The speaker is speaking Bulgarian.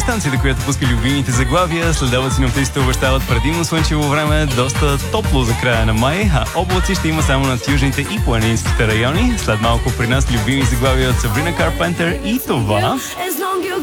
станцията, която пуска любимите заглавия. Следоват си ноптиците обещават предимно слънчево време, доста топло за края на май, а облаци ще има само над южните и планинските райони. След малко при нас любими заглавия от Сабрина Карпентър и това...